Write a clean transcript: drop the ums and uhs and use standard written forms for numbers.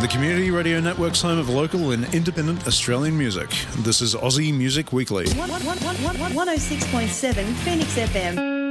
The Community Radio Network's home of local and independent Australian music. This is Aussie Music Weekly. 106.7 Phoenix FM.